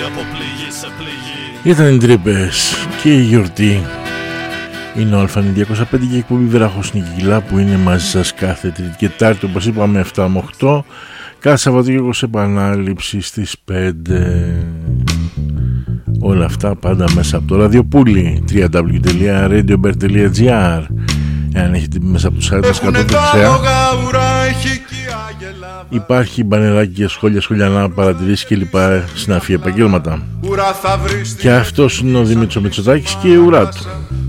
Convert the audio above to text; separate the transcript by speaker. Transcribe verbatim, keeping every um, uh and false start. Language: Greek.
Speaker 1: Ήταν οι τρύπες και η γιορτή. Είναι ο Αλφανή διακόσια πέντε και η εκπομπή Βράχος Νικηλά που είναι μαζί σας κάθε Τρίτη και Τάρτη, όπως είπαμε, εφτά με οκτώ, κάθε Σαββατοκύριακο σε επανάληψη στις πέντε. Όλα αυτά πάντα μέσα από το ραδιοπούλι double-u double-u double-u τελεία radio bird τελεία gr. Εάν έχετε μέσα από το site μας κατ' υπάρχει μπανεράκι για σχόλια, σχολιανά, παρατηρήσεις και λοιπά συναφή επαγγέλματα. Και αυτός είναι ο Δημήτρης Μητσοτάκης και η ουρά του.